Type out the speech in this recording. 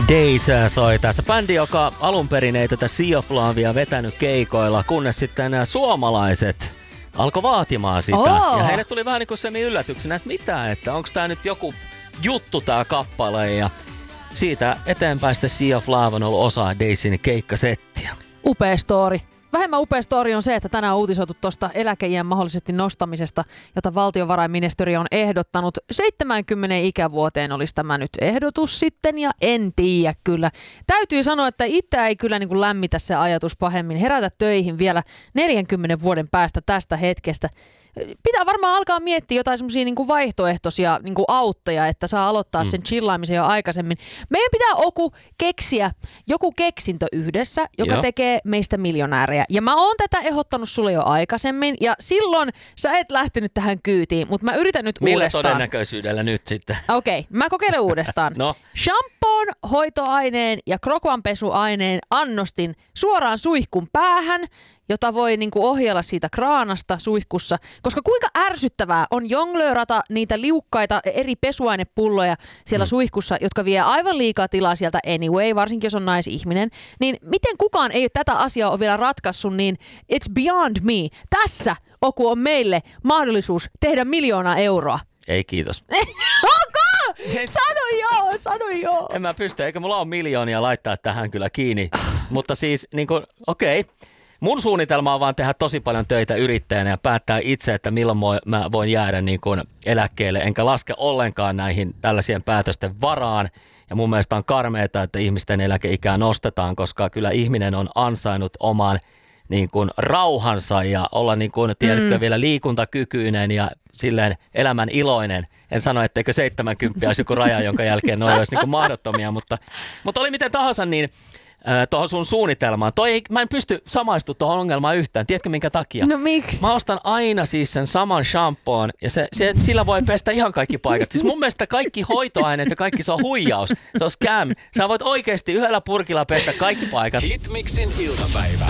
Days soi tässä. Bändi, joka alun perin ei tätä Sea of Lovea vetänyt keikoilla, kunnes sitten nämä suomalaiset alkoi vaatimaan sitä. Ja heille tuli vähän niin kuin semi-yllätyksenä, että mitä, että onko tämä nyt joku juttu tää kappale. Ja siitä eteenpäin sitten Sea of Love on ollut osa Daysin keikkasettiä. Upea story. Vähemmän upea story on se, että tänään on uutisoitu tuosta eläkeiän mahdollisesti nostamisesta, jota valtiovarainministeriö on ehdottanut. 70 ikävuoteen olisi tämä nyt ehdotus sitten, ja en tiedä kyllä. Täytyy sanoa, että itse ei kyllä niin kuin lämmitä se ajatus pahemmin. Herätä töihin vielä 40 vuoden päästä tästä hetkestä. Pitää varmaan alkaa miettiä jotain semmoisia niin vaihtoehtoisia niin autteja, että saa aloittaa sen chillaamisen jo aikaisemmin. Meidän pitää keksiä joku keksintö yhdessä, joka tekee meistä miljonäärejä. Ja mä oon tätä ehdottanut sulle jo aikaisemmin, ja silloin sä et lähtenyt tähän kyytiin, mutta mä yritän nyt Millä uudestaan. Millä todennäköisyydellä nyt sitten? Okei, mä kokeilen uudestaan. No. Shampoon, hoitoaineen ja krokuanpesuaineen annostin suoraan suihkun päähän, jota voi niinku ohjella siitä kraanasta suihkussa, koska kuinka ärsyttävää on jonglöörata niitä liukkaita eri pesuainepulloja siellä suihkussa, jotka vie aivan liikaa tilaa sieltä anyway, varsinkin jos on naisihminen, niin miten kukaan ei tätä asiaa ole vielä ratkaissut, niin it's beyond me. Tässä, Oku, on meille mahdollisuus tehdä 1 000 000 euroa. Ei kiitos. Sano joo. En mä pysty, eikä mulla ole miljoonia laittaa tähän kyllä kiinni. Mutta siis, niin okei. Mun suunnitelma on vaan tehdä tosi paljon töitä yrittäjänä ja päättää itse, että milloin mä voin jäädä niin kuin eläkkeelle. Enkä laske ollenkaan näihin tällaisien päätösten varaan. Ja mun mielestä on karmeeta, että ihmisten eläkeikää nostetaan, koska kyllä ihminen on ansainnut oman niin kuin rauhansa ja olla niin kuin, tiedätkö, vielä liikuntakykyinen ja silleen elämän iloinen. En sano, etteikö 70 olisi joku raja, jonka jälkeen ne olisi niin kuin mahdottomia, mutta oli miten tahansa, niin tuohon sun suunnitelmaan. Mä en pysty samaistumaan tuohon ongelmaan yhtään. Tiedätkö minkä takia? No miksi? Mä ostan aina siis sen saman shampoon ja sillä voi pestä ihan kaikki paikat. Siis mun mielestä kaikki hoitoaineet ja kaikki se on huijaus. Se on scam. Sä voit oikeasti yhdellä purkilla pestä kaikki paikat. Hitmixin iltapäivä.